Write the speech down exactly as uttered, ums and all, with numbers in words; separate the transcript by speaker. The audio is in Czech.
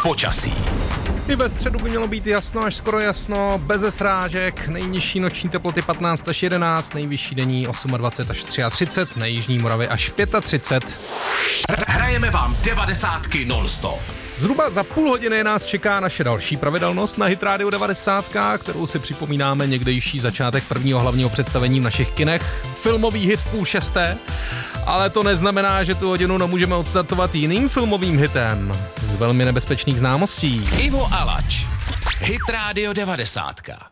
Speaker 1: Počasí.
Speaker 2: I ve středu by mělo být jasno, až skoro jasno, beze srážek, nejnižší noční teploty patnáct až jedenáct, nejvyšší denní dvacet osm až třicet tři, na jižní Moravě až třicet pět.
Speaker 1: Hrajeme vám devadesátky non-stop.
Speaker 2: Zhruba za půl hodiny nás čeká naše další pravidelnost na Hit Radio devadesát, kterou si připomínáme někdejší začátek prvního hlavního představení v našich kinech. Filmový hit v půl šesté, ale to neznamená, že tu hodinu nemůžeme odstartovat jiným filmovým hitem z velmi nebezpečných známostí.
Speaker 1: Ivo Alač. Hit Radio devadesát.